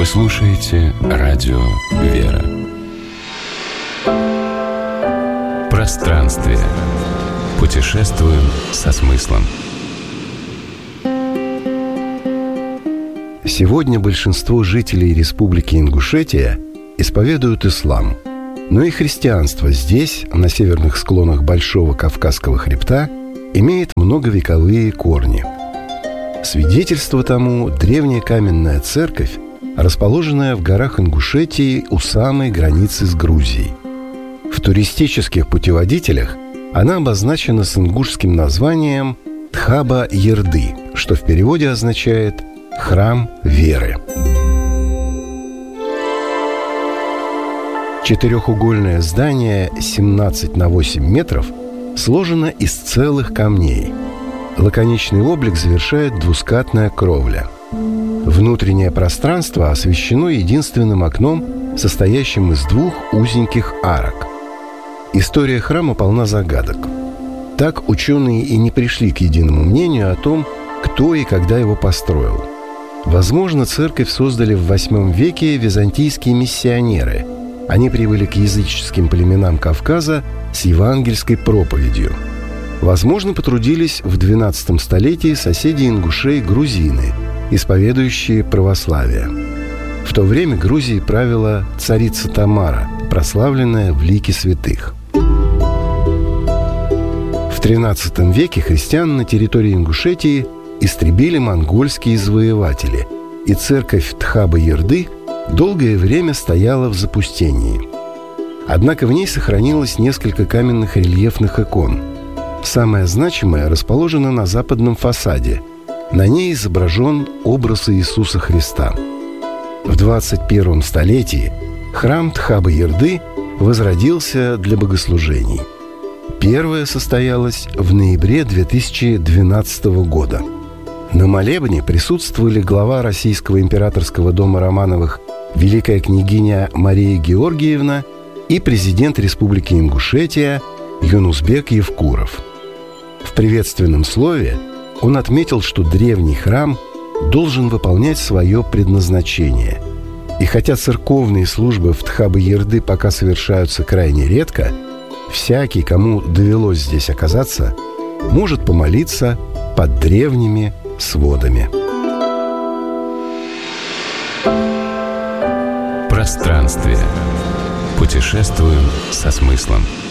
Вы слушаете радио «Вера». Пространствие. Путешествуем со смыслом. Сегодня большинство жителей Республики Ингушетия исповедуют ислам. Но и христианство здесь, на северных склонах Большого Кавказского хребта, имеет многовековые корни. Свидетельство тому – древняя каменная церковь, расположенная в горах Ингушетии у самой границы с Грузией. В туристических путеводителях она обозначена с ингушским названием Тхаба-Ерды, что в переводе означает «храм веры». Четырехугольное здание 17 на 8 метров сложено из целых камней. Лаконичный облик завершает двускатная кровля. Внутреннее пространство освещено единственным окном, состоящим из двух узеньких арок. История храма полна загадок. Так ученые и не пришли к единому мнению о том, кто и когда его построил. Возможно, церковь создали в VIII веке византийские миссионеры. Они прибыли к языческим племенам Кавказа с евангельской проповедью. Возможно, потрудились в XII столетии соседи ингушей грузины, исповедующие православие. В то время Грузией правила царица Тамара, прославленная в лике святых. В XIII веке христиан на территории Ингушетии истребили монгольские завоеватели, и церковь Тхаба-Ерды долгое время стояла в запустении. Однако в ней сохранилось несколько каменных рельефных икон. Самая значимая расположена на западном фасаде. На ней изображен образ Иисуса Христа. В 21 столетии храм Тхаба-Ерды возродился для богослужений. Первое состоялось в ноябре 2012 года. На молебне присутствовали глава Российского императорского дома Романовых великая княгиня Мария Георгиевна и президент Республики Ингушетия Юнусбек Евкуров. В приветственном слове он отметил, что древний храм должен выполнять свое предназначение. И хотя церковные службы в Тхаба-Ерды пока совершаются крайне редко, всякий, кому довелось здесь оказаться, может помолиться под древними сводами. Пространствие. Путешествуем со смыслом.